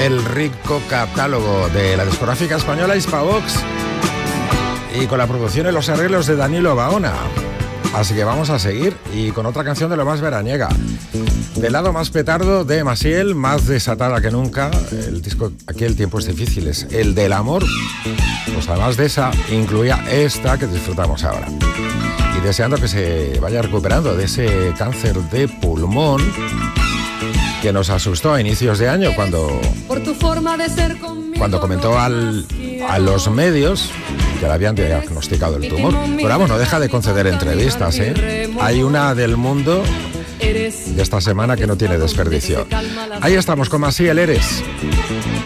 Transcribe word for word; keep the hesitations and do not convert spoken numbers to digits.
el rico catálogo de la discográfica española Hispavox y con la producción y los arreglos de Danilo Baona. Así que vamos a seguir y con otra canción de lo más veraniega. Del lado más petardo de Maciel, más desatada que nunca, el disco Aquí el tiempo es difícil, es el del amor. Pues además de esa, incluía esta que disfrutamos ahora. Y deseando que se vaya recuperando de ese cáncer de pulmón que nos asustó a inicios de año cuando, cuando comentó al, a los medios que le habían diagnosticado el tumor. Pero vamos, no deja de conceder entrevistas, ¿eh? Hay una del Mundo de esta semana que no tiene desperdicio. Ahí estamos con Maciel Eres.